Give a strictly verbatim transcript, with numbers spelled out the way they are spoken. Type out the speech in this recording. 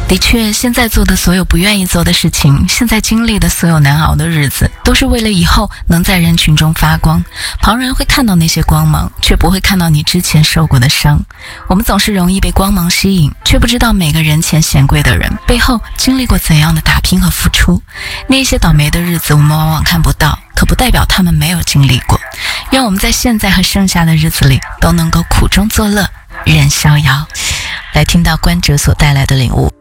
的确，现在做的所有不愿意做的事情，现在经历的所有难熬的日子，都是为了以后能在人群中发光。旁人会看到那些光芒，却不会看到你之前受过的伤。我们总是容易被光芒吸引，却不知道每个人前显贵的人背后经历过怎样的打拼和付出。那些倒霉的日子我们往往看不到，可不代表他们没有经历过。愿我们在现在和剩下的日子里都能够苦中作乐，任逍遥。来听到观者所带来的领悟。